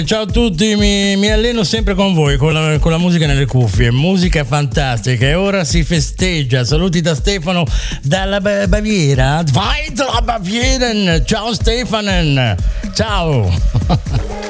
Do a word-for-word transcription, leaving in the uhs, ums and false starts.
Ciao a tutti, mi, mi alleno sempre con voi, con la, con la musica nelle cuffie, musica fantastica e ora si festeggia. Saluti da Stefano dalla Baviera. Vai la Baviera! Ciao Stefanen! Ciao!